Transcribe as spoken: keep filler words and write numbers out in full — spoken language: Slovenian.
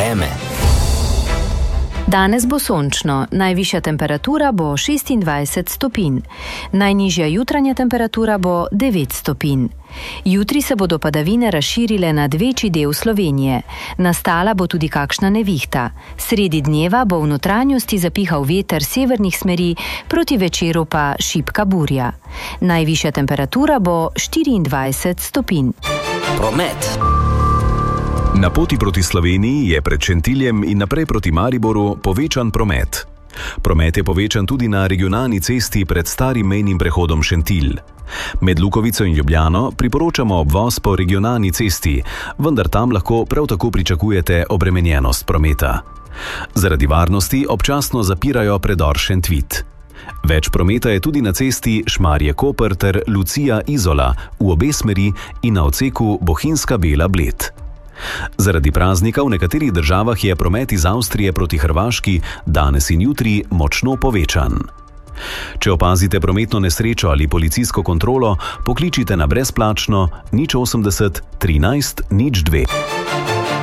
Vreme. Danes bo sončno, najvišja temperatura bo šestindvajset stopinj, najnižja jutranja temperatura bo devet stopinj. Jutri se bodo padavine razširile nad večji del Slovenije. Nastala bo tudi kakšna nevihta. Sredi dneva bo v notranjosti zapihal veter severnih smeri, proti večeru pa šibka burja. Najvišja temperatura bo štiriindvajset stopinj. Promet. Na poti proti Sloveniji je pred Šentiljem in naprej proti Mariboru povečan promet. Promet je povečan tudi na regionalni cesti pred starim mejnim prehodom Šentilj. Med Lukovico in Ljubljano priporočamo obvoz po regionalni cesti, vendar tam lahko prav tako pričakujete obremenjenost prometa. Zaradi varnosti občasno zapirajo predor Šentvit. Več prometa je tudi na cesti Šmarje-Koper ter Lucija-Izola v obe smeri in na odseku Bohinjska Bela-Bled. Zaradi praznika v nekaterih državah je promet iz Avstrije proti Hrvaški danes in jutri močno povečan. Če opazite prometno nesrečo ali policijsko kontrolo, pokličite na brezplačno nič osemdeset trinajst nič dve.